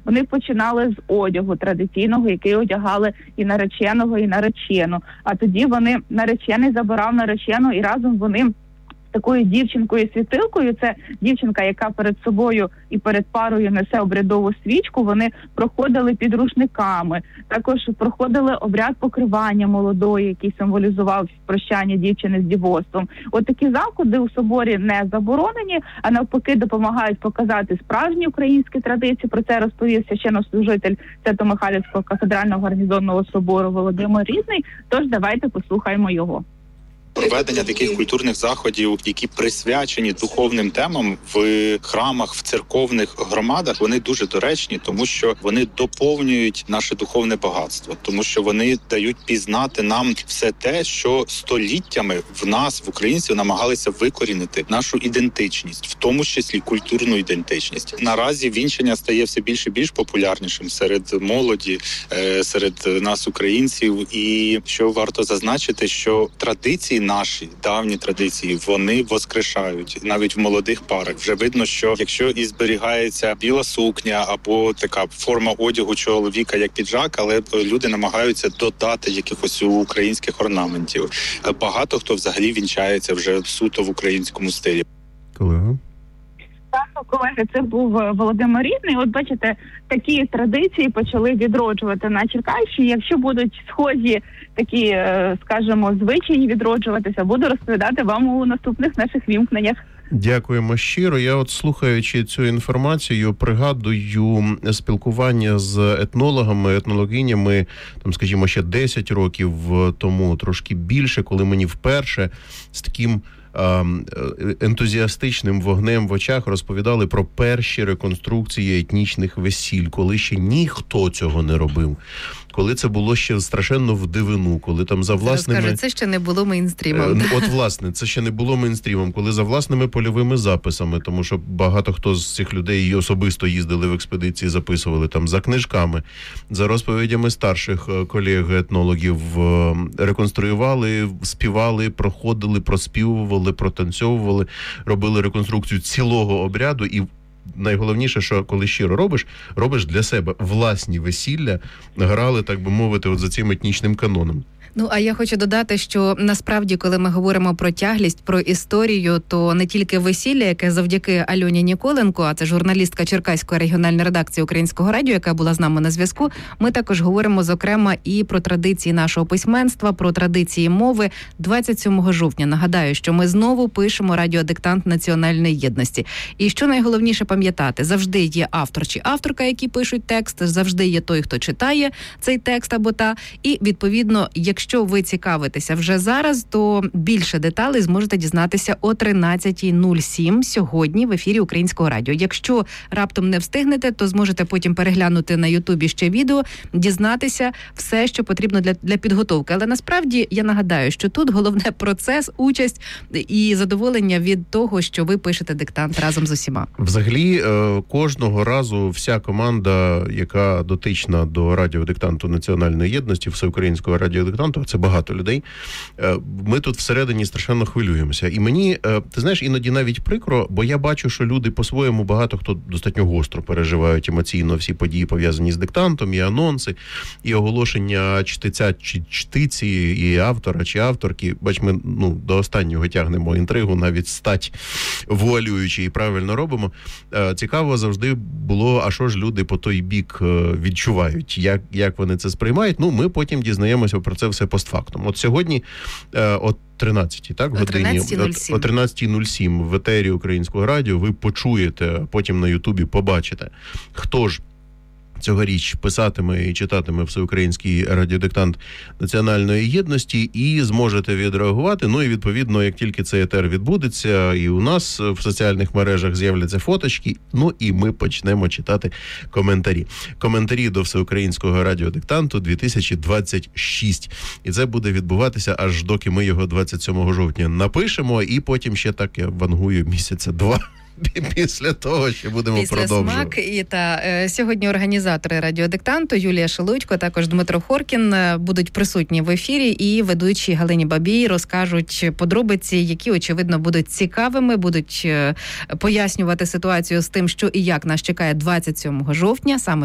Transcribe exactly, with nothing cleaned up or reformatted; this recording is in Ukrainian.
Вони починали з одягу традиційного, який одягали і нареченого, і наречену. А тоді вони, наречений забирав наречену, і разом вони такою дівчинкою-світилкою, це дівчинка, яка перед собою і перед парою несе обрядову свічку, вони проходили під рушниками, також проходили обряд покривання молодої, який символізував прощання дівчини з дівоцтвом. От такі заходи у соборі не заборонені, а навпаки допомагають показати справжні українські традиції. Про це розповів священнослужитель Свято-Михайлівського кафедрального гарнізонного собору Володимир Різний, тож давайте послухаємо його. Проведення таких культурних заходів, які присвячені духовним темам в храмах, в церковних громадах, вони дуже доречні, тому що вони доповнюють наше духовне багатство, тому що вони дають пізнати нам все те, що століттями в нас, в українців, намагалися викорінити нашу ідентичність, в тому числі культурну ідентичність. Наразі вінчання стає все більше і більш популярнішим серед молоді, серед нас, українців. І що варто зазначити, що традиції наші давні традиції, вони воскрешають навіть в молодих парах. Вже видно, що якщо і зберігається біла сукня або така форма одягу чоловіка, як піджак, але люди намагаються додати якихось українських орнаментів. Багато хто взагалі вінчається вже суто в українському стилі. Колега? Так, колеги, це був Володимир Різний. От бачите, такі традиції почали відроджувати на Черкащині. Якщо будуть схожі такі, скажімо, звичаї відроджуватися, буду розповідати вам у наступних наших вімкненнях. Дякуємо щиро. Я от, слухаючи цю інформацію, пригадую спілкування з етнологами, етнологинями, там, скажімо, ще десять років тому, трошки більше, коли мені вперше з таким ентузіастичним вогнем в очах розповідали про перші реконструкції етнічних весіль, коли ще ніхто цього не робив. Коли це було ще страшенно в дивину, коли там за власними... Розкажу, це ще не було мейнстрімом. От, власне, це ще не було мейнстрімом, коли за власними польовими записами, тому що багато хто з цих людей особисто їздили в експедиції, записували там за книжками, за розповідями старших колег-етнологів, реконструювали, співали, проходили, проспівували, протанцьовували, робили реконструкцію цілого обряду. І найголовніше, що коли щиро робиш, робиш для себе власні весілля, грали, так би мовити, от за цим етнічним каноном. Ну, а я хочу додати, що насправді, коли ми говоримо про тяглість, про історію, то не тільки весілля, яке завдяки Альоні Ніколенко, а це журналістка Черкаської регіональної редакції Українського радіо, яка була з нами на зв'язку, ми також говоримо, зокрема, і про традиції нашого письменства, про традиції мови. двадцять сьомого жовтня, нагадаю, що ми знову пишемо радіодиктант національної єдності. І що найголовніше пам'ятати, завжди є автор чи авторка, які пишуть текст, завжди є той, хто читає цей текст або та. І, відповідно, якщо Якщо ви цікавитеся вже зараз, то більше деталей зможете дізнатися о тринадцята нуль сім сьогодні в ефірі Українського радіо. Якщо раптом не встигнете, то зможете потім переглянути на Ютубі ще відео, дізнатися все, що потрібно для, для підготовки. Але насправді я нагадаю, що тут головне процес, участь і задоволення від того, що ви пишете диктант разом з усіма. Взагалі, кожного разу вся команда, яка дотична до радіодиктанту національної єдності, всеукраїнського радіодиктанту, це багато людей, ми тут всередині страшенно хвилюємося. І мені, ти знаєш, іноді навіть прикро, бо я бачу, що люди по-своєму, багато хто достатньо гостро переживають емоційно всі події, пов'язані з диктантом, і анонси, і оголошення чтиця чи чтиці, і автора чи авторки. Бач, ми ну, до останнього тягнемо інтригу, навіть стать вуалюючи і правильно робимо. Цікаво завжди було, а що ж люди по той бік відчувають, як, як вони це сприймають. Ну, ми потім дізнаємося про це все постфактум. От сьогодні о тринадцятій, так, годині, о тринадцята нуль сім в етері Українського радіо ви почуєте, потім на Ютубі побачите, хто ж цьогоріч писатиме і читатиме всеукраїнський радіодиктант національної єдності, і зможете відреагувати. Ну і відповідно, як тільки цей етер відбудеться, і у нас в соціальних мережах з'являться фоточки, ну і ми почнемо читати коментарі. Коментарі до всеукраїнського радіодиктанту дві тисячі двадцять шість. І це буде відбуватися аж доки ми його двадцять сьомого жовтня напишемо, і потім ще так я вангую місяця два. Після того, що будемо Після продовжувати. смак. І та е, сьогодні організатори радіодиктанту Юлія Шелудько, також Дмитро Хоркін будуть присутні в ефірі, і ведучі Галині Бабій розкажуть подробиці, які, очевидно, будуть цікавими, будуть е, пояснювати ситуацію з тим, що і як нас чекає двадцять сьомого жовтня, саме